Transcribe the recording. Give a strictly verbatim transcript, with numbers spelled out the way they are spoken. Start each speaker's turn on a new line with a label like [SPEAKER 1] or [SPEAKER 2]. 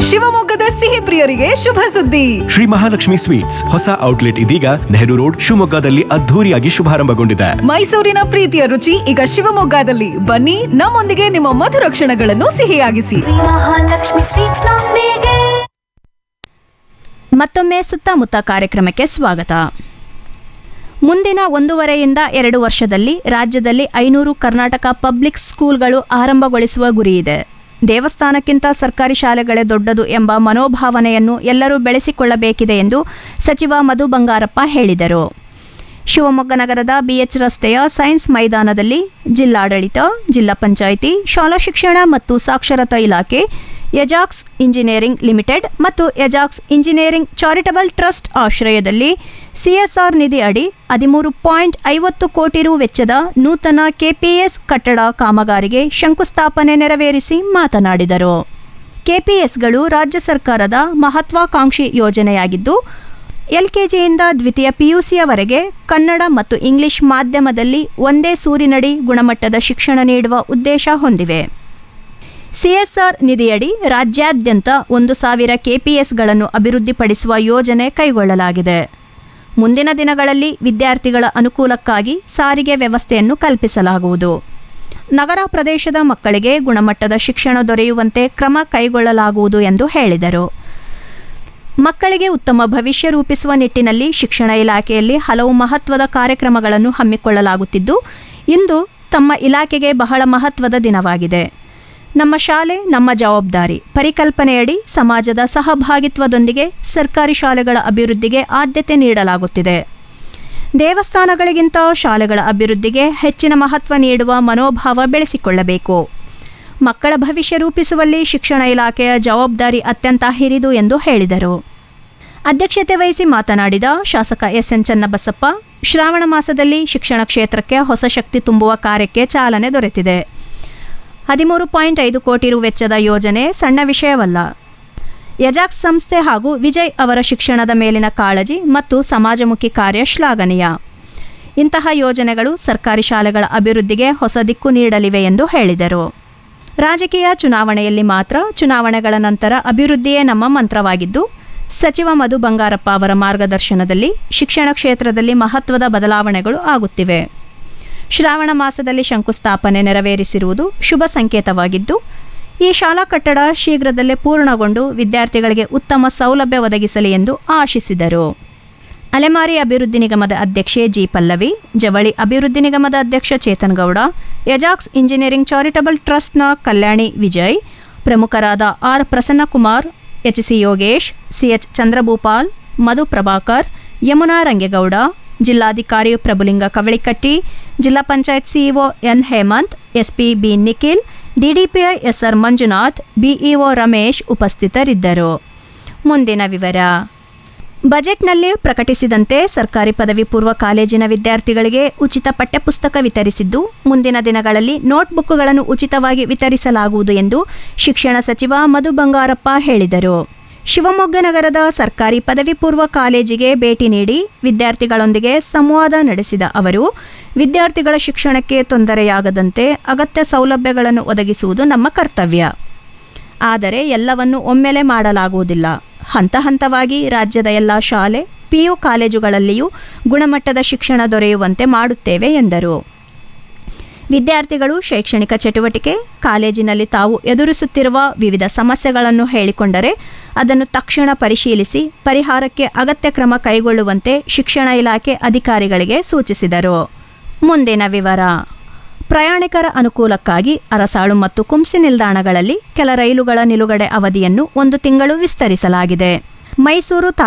[SPEAKER 1] ಶಿವಮೊಗ್ಗದ ಸಿಹಿ ಪ್ರಿಯರಿಗೆ ಶುಭ ಸುದ್ದಿ.
[SPEAKER 2] ಶ್ರೀ ಮಹಾಲಕ್ಷ್ಮಿ ಸ್ವೀಟ್ಸ್ ಹೊಸ ಔಟ್ಲೆಟ್ ಇದೀಗ ನೆಹರು ರೋಡ್ ಶಿವಮೊಗ್ಗದಲ್ಲಿ ಅದ್ಧೂರಿಯಾಗಿ ಶುಭಾರಂಭಗೊಂಡಿದೆ.
[SPEAKER 1] ಮೈಸೂರಿನ ಪ್ರೀತಿಯ ರುಚಿ ಈಗ ಶಿವಮೊಗ್ಗದಲ್ಲಿ. ಬನ್ನಿ, ನಮ್ಮೊಂದಿಗೆ ನಿಮ್ಮ ಮಧುರ ಕ್ಷಣಗಳನ್ನು ಸಿಹಿಯಾಗಿಸಿ.
[SPEAKER 3] ಮಹಾಲಕ್ಷ್ಮಿ ಸ್ವೀಟ್ಸ್ ನೊಂದಿಗೆ.
[SPEAKER 4] ಮತ್ತೊಮ್ಮೆ ಸುತ್ತಮುತ್ತ ಕಾರ್ಯಕ್ರಮಕ್ಕೆ ಸ್ವಾಗತ. ಮುಂದಿನ ಒಂದೂವರೆಯಿಂದ ಎರಡು ವರ್ಷದಲ್ಲಿ ರಾಜ್ಯದಲ್ಲಿ ಐನೂರು ಕರ್ನಾಟಕ ಪಬ್ಲಿಕ್ ಸ್ಕೂಲ್ಗಳು ಆರಂಭಗೊಳಿಸುವ ಗುರಿಯಿದೆ. ದೇವಸ್ಥಾನಕ್ಕಿಂತ ಸರ್ಕಾರಿ ಶಾಲೆಗಳೇ ದೊಡ್ಡದು ಎಂಬ ಮನೋಭಾವನೆಯನ್ನು ಎಲ್ಲರೂ ಬೆಳೆಸಿಕೊಳ್ಳಬೇಕಿದೆ ಎಂದು ಸಚಿವ ಮಧು ಬಂಗಾರಪ್ಪ ಹೇಳಿದರು. ಶಿವಮೊಗ್ಗ ನಗರದ ಬಿಎಚ್ ರಸ್ತೆಯ ಸೈನ್ಸ್ ಮೈದಾನದಲ್ಲಿ ಜಿಲ್ಲಾಡಳಿತ, ಜಿಲ್ಲಾ ಪಂಚಾಯಿತಿ, ಶಾಲಾ ಶಿಕ್ಷಣ ಮತ್ತು ಸಾಕ್ಷರತಾ ಇಲಾಖೆ, ಎಜಾಕ್ಸ್ ಇಂಜಿನಿಯರಿಂಗ್ ಲಿಮಿಟೆಡ್ ಮತ್ತು ಎಜಾಕ್ಸ್ ಇಂಜಿನಿಯರಿಂಗ್ ಚಾರಿಟಬಲ್ ಟ್ರಸ್ಟ್ ಆಶ್ರಯದಲ್ಲಿ ಸಿಎಸ್ಆರ್ ನಿಧಿ ಅಡಿ ಹದಿಮೂರು ಪಾಯಿಂಟ್ ಐವತ್ತು ಕೋಟಿ ರು ವೆಚ್ಚದ ನೂತನ ಕೆಪಿಎಸ್ ಕಟ್ಟಡ ಕಾಮಗಾರಿಗೆ ಶಂಕುಸ್ಥಾಪನೆ ನೆರವೇರಿಸಿ ಮಾತನಾಡಿದರು. ಕೆಪಿಎಸ್ಗಳು ರಾಜ್ಯ ಸರ್ಕಾರದ ಮಹತ್ವಾಕಾಂಕ್ಷಿ ಯೋಜನೆಯಾಗಿದ್ದು, ಎಲ್ಕೆಜಿಯಿಂದ ದ್ವಿತೀಯ ಪಿಯುಸಿಯವರೆಗೆ ಕನ್ನಡ ಮತ್ತು ಇಂಗ್ಲಿಷ್ ಮಾಧ್ಯಮದಲ್ಲಿ ಒಂದೇ ಸೂರಿನಡಿ ಗುಣಮಟ್ಟದ ಶಿಕ್ಷಣ ನೀಡುವ ಉದ್ದೇಶ ಹೊಂದಿವೆ. ಸಿಎಸ್ಆರ್ ನಿಧಿಯಡಿ ರಾಜ್ಯಾದ್ಯಂತ ಒಂದು ಸಾವಿರ ಕೆಪಿಎಸ್ಗಳನ್ನು ಅಭಿವೃದ್ಧಿಪಡಿಸುವ ಯೋಜನೆ ಕೈಗೊಳ್ಳಲಾಗಿದೆ. ಮುಂದಿನ ದಿನಗಳಲ್ಲಿ ವಿದ್ಯಾರ್ಥಿಗಳ ಅನುಕೂಲಕ್ಕಾಗಿ ಸಾರಿಗೆ ವ್ಯವಸ್ಥೆಯನ್ನು ಕಲ್ಪಿಸಲಾಗುವುದು. ನಗರ ಪ್ರದೇಶದ ಮಕ್ಕಳಿಗೆ ಗುಣಮಟ್ಟದ ಶಿಕ್ಷಣ ದೊರೆಯುವಂತೆ ಕ್ರಮ ಕೈಗೊಳ್ಳಲಾಗುವುದು ಎಂದು ಹೇಳಿದರು. ಮಕ್ಕಳಿಗೆ ಉತ್ತಮ ಭವಿಷ್ಯ ರೂಪಿಸುವ ನಿಟ್ಟಿನಲ್ಲಿ ಶಿಕ್ಷಣ ಇಲಾಖೆಯಲ್ಲಿ ಹಲವು ಮಹತ್ವದ ಕಾರ್ಯಕ್ರಮಗಳನ್ನು ಹಮ್ಮಿಕೊಳ್ಳಲಾಗುತ್ತಿದ್ದು, ಇಂದು ತಮ್ಮ ಇಲಾಖೆಗೆ ಬಹಳ ಮಹತ್ವದ ದಿನವಾಗಿದೆ. ನಮ್ಮ ಶಾಲೆ ನಮ್ಮ ಜವಾಬ್ದಾರಿ ಪರಿಕಲ್ಪನೆಯಡಿ ಸಮಾಜದ ಸಹಭಾಗಿತ್ವದೊಂದಿಗೆ ಸರ್ಕಾರಿ ಶಾಲೆಗಳ ಅಭಿವೃದ್ಧಿಗೆ ಆದ್ಯತೆ ನೀಡಲಾಗುತ್ತಿದೆ. ದೇವಸ್ಥಾನಗಳಿಗಿಂತ ಶಾಲೆಗಳ ಅಭಿವೃದ್ಧಿಗೆ ಹೆಚ್ಚಿನ ಮಹತ್ವ ನೀಡುವ ಮನೋಭಾವ ಬೆಳೆಸಿಕೊಳ್ಳಬೇಕು. ಮಕ್ಕಳ ಭವಿಷ್ಯ ರೂಪಿಸುವಲ್ಲಿ ಶಿಕ್ಷಣ ಇಲಾಖೆಯ ಜವಾಬ್ದಾರಿ ಅತ್ಯಂತ ಹಿರಿದು ಎಂದು ಹೇಳಿದರು. ಅಧ್ಯಕ್ಷತೆ ವಹಿಸಿ ಮಾತನಾಡಿದ ಶಾಸಕ ಎಸ್ ಎನ್ ಚನ್ನಬಸಪ್ಪ, ಶ್ರಾವಣ ಮಾಸದಲ್ಲಿ ಶಿಕ್ಷಣ ಕ್ಷೇತ್ರಕ್ಕೆ ಹೊಸ ಶಕ್ತಿ ತುಂಬುವ ಕಾರ್ಯಕ್ಕೆ ಚಾಲನೆ ದೊರೆತಿದೆ. ಹದಿಮೂರು ಪಾಯಿಂಟ್ ಐದು ಕೋಟಿ ರು ವೆಚ್ಚದ ಯೋಜನೆ ಸಣ್ಣ ವಿಷಯವಲ್ಲ. ಯಜಾಕ್ಸ್ ಸಂಸ್ಥೆ ಹಾಗೂ ವಿಜಯ್ ಅವರ ಶಿಕ್ಷಣದ ಮೇಲಿನ ಕಾಳಜಿ ಮತ್ತು ಸಮಾಜಮುಖಿ ಕಾರ್ಯ ಶ್ಲಾಘನೀಯ. ಇಂತಹ ಯೋಜನೆಗಳು ಸರ್ಕಾರಿ ಶಾಲೆಗಳ ಅಭಿವೃದ್ಧಿಗೆ ಹೊಸ ದಿಕ್ಕು ನೀಡಲಿವೆ ಎಂದು ಹೇಳಿದರು. ರಾಜಕೀಯ ಚುನಾವಣೆಯಲ್ಲಿ ಮಾತ್ರ, ಚುನಾವಣೆಗಳ ನಂತರ ಅಭಿವೃದ್ಧಿಯೇ ನಮ್ಮ ಮಂತ್ರವಾಗಿದ್ದು, ಸಚಿವ ಮಧು ಬಂಗಾರಪ್ಪ ಅವರ ಮಾರ್ಗದರ್ಶನದಲ್ಲಿ ಶಿಕ್ಷಣ ಕ್ಷೇತ್ರದಲ್ಲಿ ಮಹತ್ವದ ಬದಲಾವಣೆಗಳು ಆಗುತ್ತಿವೆ. ಶ್ರಾವಣ ಮಾಸದಲ್ಲಿ ಶಂಕುಸ್ಥಾಪನೆ ನೆರವೇರಿಸಿರುವುದು ಶುಭ ಸಂಕೇತವಾಗಿದ್ದು, ಈ ಶಾಲಾ ಕಟ್ಟಡ ಶೀಘ್ರದಲ್ಲೇ ಪೂರ್ಣಗೊಂಡು ವಿದ್ಯಾರ್ಥಿಗಳಿಗೆ ಉತ್ತಮ ಸೌಲಭ್ಯ ಒದಗಿಸಲಿ ಎಂದು ಆಶಿಸಿದರು. ಅಲೆಮಾರಿ ಅಭಿವೃದ್ಧಿ ನಿಗಮದ ಅಧ್ಯಕ್ಷೆ ಜಿ ಪಲ್ಲವಿ, ಜವಳಿ ಅಭಿವೃದ್ಧಿ ನಿಗಮದ ಅಧ್ಯಕ್ಷ ಚೇತನ್ ಗೌಡ, ಎಜಾಕ್ಸ್ ಇಂಜಿನಿಯರಿಂಗ್ ಚಾರಿಟಬಲ್ ಟ್ರಸ್ಟ್ನ ಕಲ್ಯಾಣಿ ವಿಜಯ್, ಪ್ರಮುಖರಾದ R Prasannakumar, H C Yogesh, CH Chandrabhupal, ಮಧು ಪ್ರಭಾಕರ್, ಯಮುನಾ ರಂಗೇಗೌಡ, ಜಿಲ್ಲಾಧಿಕಾರಿ ಪ್ರಭುಲಿಂಗ ಕವಳಿಕಟ್ಟಿ, ಜಿಲ್ಲಾ panchayat CEO N Hemant, SP B Nikhil, DDPI S R Manjunath, BEO Ramesh ಉಪಸ್ಥಿತರಿದ್ದರು. ಮುಂದಿನ ವಿವರ. ಬಜೆಟ್ನಲ್ಲಿ ಪ್ರಕಟಿಸಿದಂತೆ ಸರ್ಕಾರಿ ಪದವಿ ಪೂರ್ವ ಕಾಲೇಜಿನ ವಿದ್ಯಾರ್ಥಿಗಳಿಗೆ ಉಚಿತ ಪಠ್ಯಪುಸ್ತಕ ವಿತರಿಸಿದ್ದು, ಮುಂದಿನ ದಿನಗಳಲ್ಲಿ ನೋಟ್ಬುಕ್ಗಳನ್ನು ಉಚಿತವಾಗಿ ವಿತರಿಸಲಾಗುವುದು ಎಂದು ಶಿಕ್ಷಣ ಸಚಿವ ಮಧು ಬಂಗಾರಪ್ಪ ಹೇಳಿದರು. ಶಿವಮೊಗ್ಗ ನಗರದ ಸರ್ಕಾರಿ ಪದವಿ ಪೂರ್ವ ಕಾಲೇಜಿಗೆ ಭೇಟಿ ನೀಡಿ ವಿದ್ಯಾರ್ಥಿಗಳೊಂದಿಗೆ ಸಂವಾದ ನಡೆಸಿದ ಅವರು, ವಿದ್ಯಾರ್ಥಿಗಳ ಶಿಕ್ಷಣಕ್ಕೆ ತೊಂದರೆಯಾಗದಂತೆ ಅಗತ್ಯ ಸೌಲಭ್ಯಗಳನ್ನು ಒದಗಿಸುವುದು ನಮ್ಮ ಕರ್ತವ್ಯ. ಆದರೆ ಎಲ್ಲವನ್ನು ಒಮ್ಮೆಲೆ ಮಾಡಲಾಗುವುದಿಲ್ಲ. ಹಂತ ಹಂತವಾಗಿ ರಾಜ್ಯದ ಎಲ್ಲ ಶಾಲೆ, ಪಿಯು ಕಾಲೇಜುಗಳಲ್ಲಿಯೂ ಗುಣಮಟ್ಟದ ಶಿಕ್ಷಣ ದೊರೆಯುವಂತೆ ಮಾಡುತ್ತೇವೆ ಎಂದರು. ವಿದ್ಯಾರ್ಥಿಗಳು ಶೈಕ್ಷಣಿಕ ಚಟುವಟಿಕೆ, ಕಾಲೇಜಿನಲ್ಲಿ ತಾವು ಎದುರಿಸುತ್ತಿರುವ ವಿವಿಧ ಸಮಸ್ಯೆಗಳನ್ನು ಹೇಳಿಕೊಂಡರೆ ಅದನ್ನು ತಕ್ಷಣ ಪರಿಶೀಲಿಸಿ ಪರಿಹಾರಕ್ಕೆ ಅಗತ್ಯ ಕ್ರಮ ಕೈಗೊಳ್ಳುವಂತೆ ಶಿಕ್ಷಣ ಇಲಾಖೆ ಅಧಿಕಾರಿಗಳಿಗೆ ಸೂಚಿಸಿದರು. ಮುಂದಿನ ವಿವರ. ಪ್ರಯಾಣಿಕರ ಅನುಕೂಲಕ್ಕಾಗಿ ಅರಸಾಳು ಮತ್ತು ಕುಂಸಿ ನಿಲ್ದಾಣಗಳಲ್ಲಿ ಕೆಲ ರೈಲುಗಳ ನಿಲುಗಡೆ ಅವಧಿಯನ್ನು ಒಂದು ತಿಂಗಳು ವಿಸ್ತರಿಸಲಾಗಿದೆ. ಮೈಸೂರು